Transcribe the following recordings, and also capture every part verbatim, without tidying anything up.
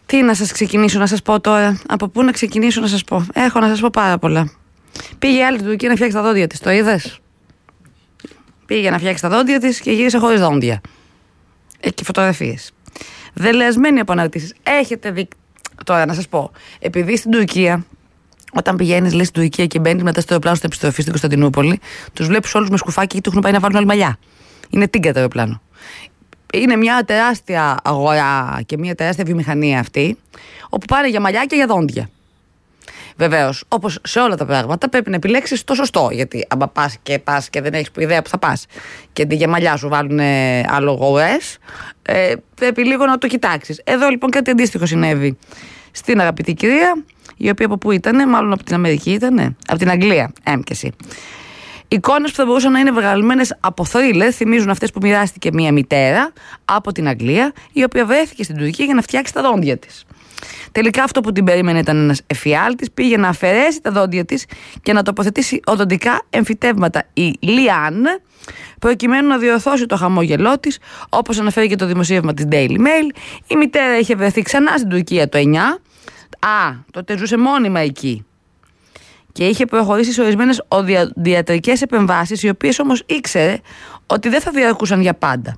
Τι να σας ξεκινήσω να σας πω τώρα, από πού να ξεκινήσω να σας πω. Έχω να σας πω πάρα πολλά. Πήγε άλλη στην Τουρκία να φτιάξει τα δόντια της, το είδες? Πήγε να φτιάξει τα δόντια της και γύρισε χωρίς δόντια. Έχει και φωτογραφίες. Δελεασμένοι από αναρτήσεις. Έχετε δει. Τώρα να σας πω, επειδή στην Τουρκία, όταν πηγαίνεις λέει στην Τουρκία και μπαίνεις μετά στο αεροπλάνο στην επιστροφή στην Κωνσταντινούπολη, τους βλέπεις όλους με σκουφάκι και του έχουν πάει να βάλουν όλοι μαλλιά. Είναι τίγκα το αεροπλάνο. Είναι μια τεράστια αγορά και μια τεράστια βιομηχανία αυτή, όπου πάνε για μαλλιά και για δόντια. Βεβαίως, όπως σε όλα τα πράγματα, πρέπει να επιλέξεις το σωστό. Γιατί άμα πας και πας και δεν έχεις ιδέα που θα πας και αντί για μαλλιά σου βάλουν αλογορές, ε, πρέπει λίγο να το κοιτάξεις. Εδώ λοιπόν κάτι αντίστοιχο συνέβη στην αγαπητή κυρία, η οποία από πού ήτανε, μάλλον από την Αμερική ήτανε, από την Αγγλία, έμ και εσύ. Εικόνες που θα μπορούσαν να είναι βγαλμένες από θρίλερ θυμίζουν αυτές που μοιράστηκε μία μητέρα από την Αγγλία, η οποία βρέθηκε στην Τουρκία για να φτιάξει τα δόντια της. Τελικά αυτό που την περίμενε ήταν ένας εφιάλτης, πήγε να αφαιρέσει τα δόντια της και να τοποθετήσει οδοντικά εμφυτεύματα η Λιάν, προκειμένου να διορθώσει το χαμόγελό της, όπως αναφέρει και το δημοσίευμα της Daily Mail. Η μητέρα είχε βρεθεί ξανά στην Τουρκία το εννιά. Α, τότε ζούσε μόνιμα εκεί. Και είχε προχωρήσει σε ορισμένες οδοντιατρικές επεμβάσεις, οι οποίες όμως ήξερε ότι δεν θα διαρκούσαν για πάντα.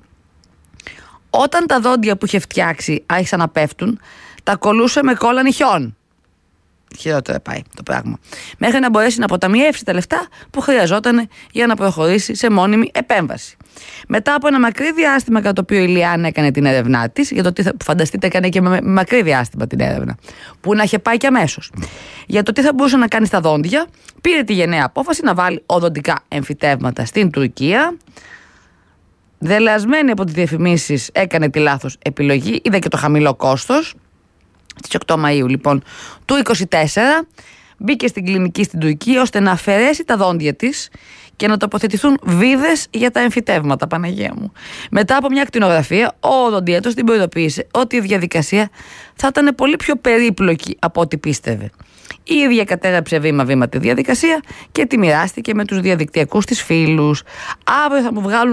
Όταν τα δόντια που είχε φτιάξει άρχισαν να πέφτουν, τα κολούσε με κόλλα νυχιών. Χειρότερα πάει το πράγμα. Μέχρι να μπορέσει να αποταμιεύσει τα λεφτά που χρειαζόταν για να προχωρήσει σε μόνιμη επέμβαση. Μετά από ένα μακρύ διάστημα κατά το οποίο η Λιάν έκανε την έρευνά της, για το τι θα, φανταστείτε, έκανε και με μακρύ διάστημα την έρευνα, που να είχε πάει και αμέσως, για το τι θα μπορούσε να κάνει στα δόντια, πήρε τη γενναία απόφαση να βάλει οδοντικά εμφυτεύματα στην Τουρκία. Δελεασμένη από τις διαφημίσεις, έκανε τη λάθος επιλογή, είδα και το χαμηλό κόστος. Στις οκτώ Μαΐου λοιπόν του είκοσι τέσσερα μπήκε στην κλινική στην Τουρκία ώστε να αφαιρέσει τα δόντια της και να τοποθετηθούν βίδες για τα εμφυτεύματα, Παναγία μου. Μετά από μια ακτινογραφία, ο οδοντίατρος την προειδοποίησε ότι η διαδικασία θα ήταν πολύ πιο περίπλοκη από ό,τι πίστευε. Η ίδια κατέγραψε βήμα-βήμα τη διαδικασία και τη μοιράστηκε με τους διαδικτυακούς της φίλους. Αύριο θα μου βγάλουν